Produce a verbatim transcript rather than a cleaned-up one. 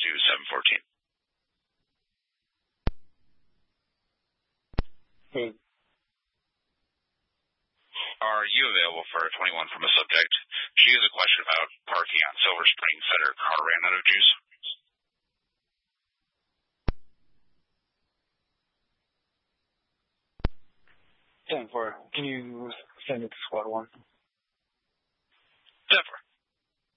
two seven one four. Hey. Are you available for a twenty-one from a subject? She has a question about parking on Silver Springs that her car ran out of juice. ten four. Can you send it to squad one?